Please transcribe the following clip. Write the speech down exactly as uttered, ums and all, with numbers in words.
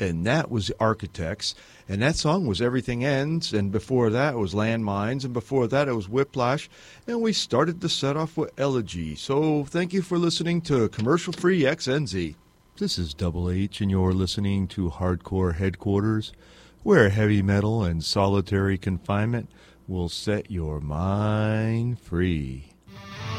and that was the Architects. And that song was Everything Ends, and before that it was Landmines, and before that it was Whiplash, and we started the set off with Elegy. So thank you for listening to Commercial Free X N Z. This is Double H, and you're listening to Hardcore Headquarters, where heavy metal and solitary confinement will set your mind free.